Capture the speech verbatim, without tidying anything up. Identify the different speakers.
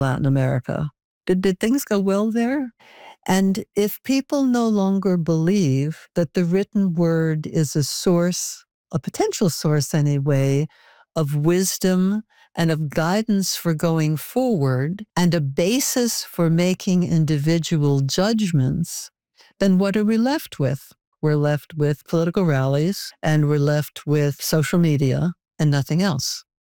Speaker 1: Latin America. Did, did things go well there? And if people no longer believe that the written word is a source, a potential source anyway, of wisdom and of guidance for going forward and a basis for making individual judgments, then what are we left with? We're left with political rallies and we're left with social media and nothing else.